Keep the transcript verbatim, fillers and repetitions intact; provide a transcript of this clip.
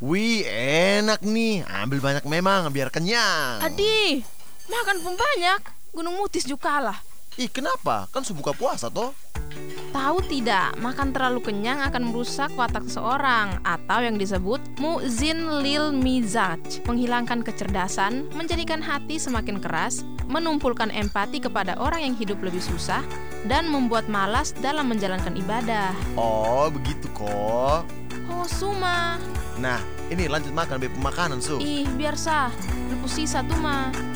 Wih, enak nih. Ambil banyak memang, biar kenyang. Adi, makan pun banyak. Gunung Mutis juga kalah. Ih, kenapa? Kan subuka puasa toh. Tahu tidak, makan terlalu kenyang akan merusak watak seseorang atau yang disebut mu'zin lil mizaj, menghilangkan kecerdasan, menjadikan hati semakin keras, menumpulkan empati kepada orang yang hidup lebih susah, dan membuat malas dalam menjalankan ibadah. Oh, begitu kok. Oh, Suma. Nah, ini lanjut makan, beb makanan, Su. Ih, biar sah. Lepas sisa tuh mah.